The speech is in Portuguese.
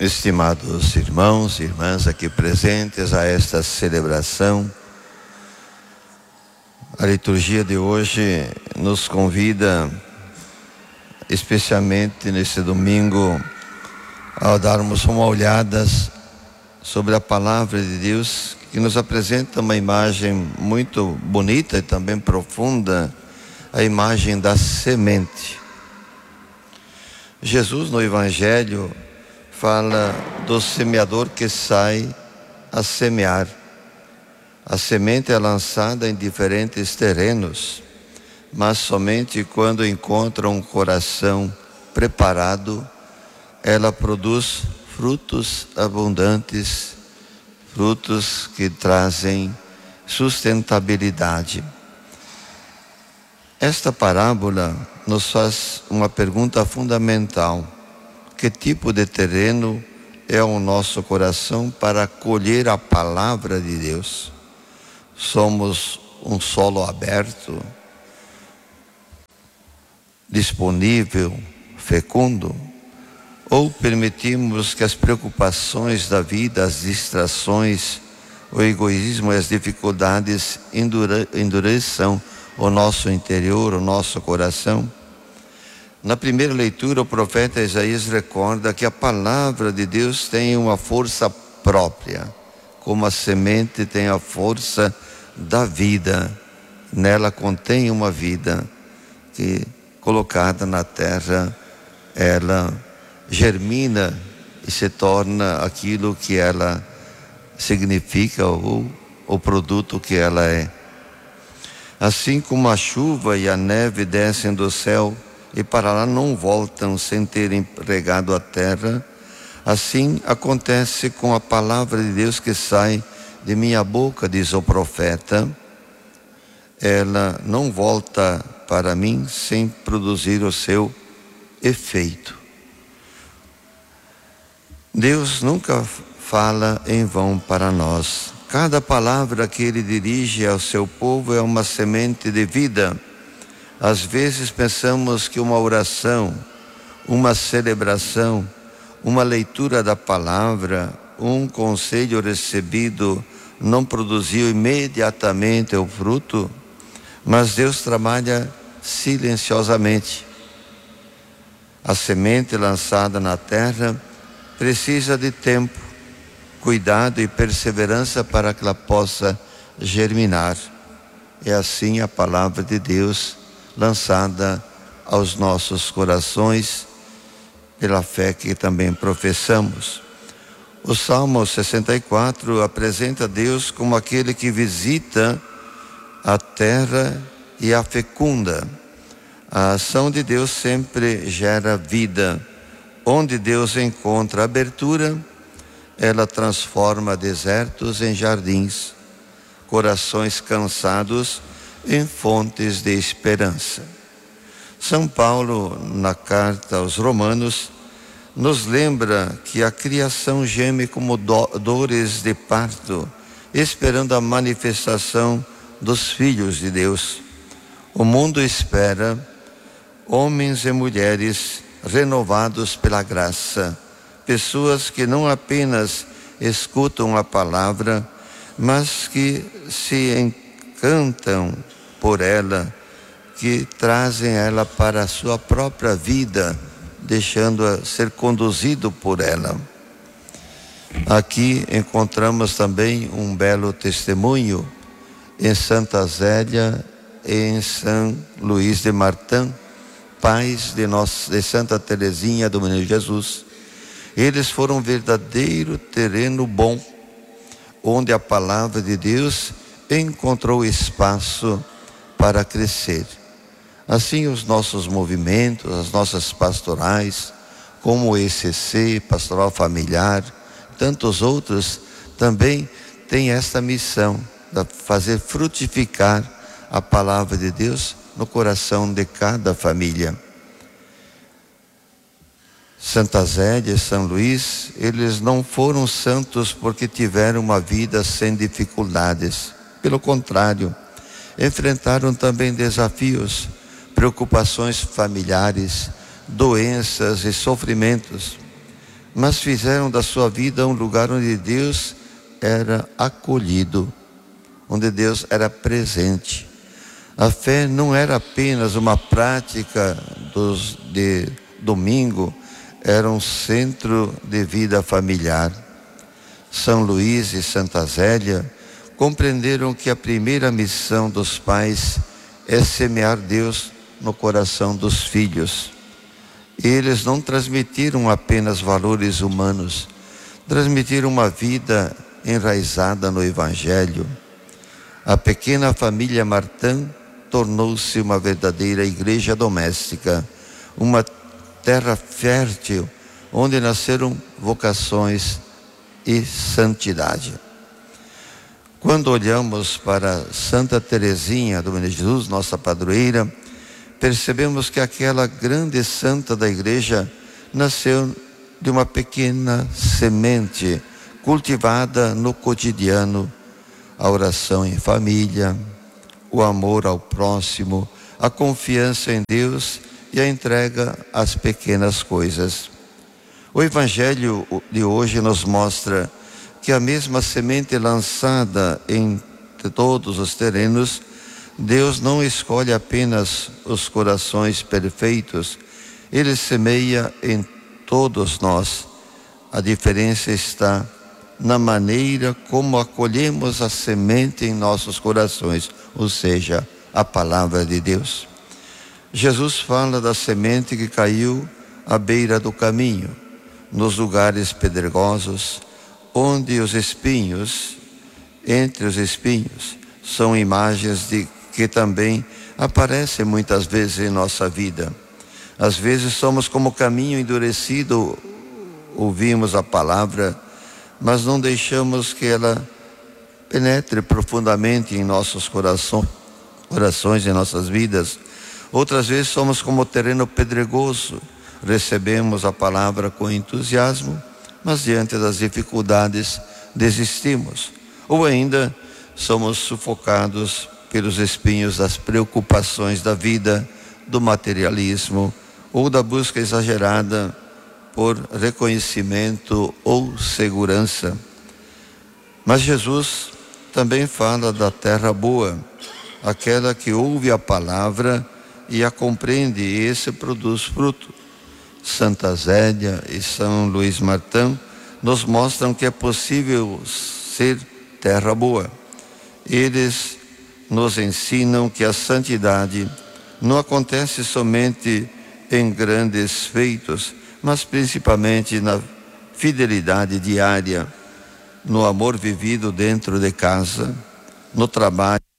Estimados irmãos e irmãs aqui presentes a esta celebração, a liturgia de hoje nos convida, especialmente nesse domingo, a darmos uma olhada sobre a palavra de Deus, que nos apresenta uma imagem muito bonita e também profunda, a imagem da semente. Jesus no Evangelho fala do semeador que sai a semear. A semente é lançada em diferentes terrenos, mas somente quando encontra um coração preparado, ela produz frutos abundantes, frutos que trazem sustentabilidade. Esta parábola nos faz uma pergunta fundamental: que tipo de terreno é o nosso coração para acolher a palavra de Deus? Somos um solo aberto, disponível, fecundo? Ou permitimos que as preocupações da vida, as distrações, o egoísmo e as dificuldades endureçam o nosso interior, o nosso coração? Na primeira leitura, o profeta Isaías recorda que a palavra de Deus tem uma força própria, como a semente tem a força da vida. Nela contém uma vida que, colocada na terra, ela germina e se torna aquilo que ela significa, ou o produto que ela é. Assim como a chuva e a neve descem do céu e para lá não voltam sem terem regado a terra, assim acontece com a palavra de Deus que sai de minha boca, diz o profeta. Ela não volta para mim sem produzir o seu efeito. Deus nunca fala em vão para nós. Cada palavra que Ele dirige ao seu povo é uma semente de vida. Às vezes pensamos que uma oração, uma celebração, uma leitura da palavra, um conselho recebido não produziu imediatamente o fruto, mas Deus trabalha silenciosamente. A semente lançada na terra precisa de tempo, cuidado e perseverança para que ela possa germinar. É assim a palavra de Deus lançada aos nossos corações pela fé que também professamos. O Salmo 64 apresenta Deus como aquele que visita a terra e a fecunda. A ação de Deus sempre gera vida. Onde Deus encontra abertura, ela transforma desertos em jardins, corações cansados em fontes de esperança. São Paulo, na carta aos Romanos, nos lembra que a criação geme como dores de parto, esperando a manifestação dos filhos de Deus. O mundo espera homens e mulheres renovados pela graça, pessoas que não apenas escutam a palavra, mas que se encantam por ela, que trazem ela para a sua própria vida, deixando-a ser conduzido por ela. Aqui encontramos também um belo testemunho em Santa Zélia e em São Luís de Martã, pais de Santa Teresinha do Menino Jesus. Eles foram um verdadeiro terreno bom, onde a palavra de Deus encontrou espaço para crescer. Assim os nossos movimentos, as nossas pastorais, como o ECC, Pastoral Familiar, tantos outros, também têm esta missão de fazer frutificar a palavra de Deus no coração de cada família. Santa Zélia e São Luís, eles não foram santos porque tiveram uma vida sem dificuldades. Pelo contrário, enfrentaram também desafios, preocupações familiares, doenças e sofrimentos. mas fizeram da sua vida um lugar onde Deus era acolhido, onde Deus era presente. A fé não era apenas uma prática de domingo, era um centro de vida familiar. São Luís e Santa Zélia compreenderam que a primeira missão dos pais é semear Deus no coração dos filhos. Eles não transmitiram apenas valores humanos, transmitiram uma vida enraizada no Evangelho. A pequena família Martin tornou-se uma verdadeira igreja doméstica, uma terra fértil, onde nasceram vocações e santidade. Quando olhamos para Santa Teresinha do Menino Jesus, nossa padroeira, percebemos que aquela grande santa da igreja nasceu de uma pequena semente cultivada no cotidiano, a oração em família, o amor ao próximo, a confiança em Deus e a entrega às pequenas coisas. O Evangelho de hoje nos mostra que a mesma semente lançada em todos os terrenos, Deus não escolhe apenas os corações perfeitos, Ele semeia em todos nós. A diferença está na maneira como acolhemos a semente em nossos corações, ou seja, a palavra de Deus. Jesus fala da semente que caiu à beira do caminho, nos lugares pedregosos, onde os espinhos, entre os espinhos, são imagens de que também aparecem muitas vezes em nossa vida. Às vezes somos como caminho endurecido, ouvimos a palavra, mas não deixamos que ela penetre profundamente em nossos corações, em nossas vidas. Outras vezes somos como terreno pedregoso, recebemos a palavra com entusiasmo, mas diante das dificuldades desistimos. Ou ainda somos sufocados pelos espinhos das preocupações da vida, do materialismo ou da busca exagerada por reconhecimento ou segurança. Mas Jesus também fala da terra boa, aquela que ouve a palavra e a compreende, e esse produz fruto. Santa Zélia e São Luís Martin nos mostram que é possível ser terra boa. Eles nos ensinam que a santidade não acontece somente em grandes feitos, mas principalmente na fidelidade diária, no amor vivido dentro de casa, no trabalho,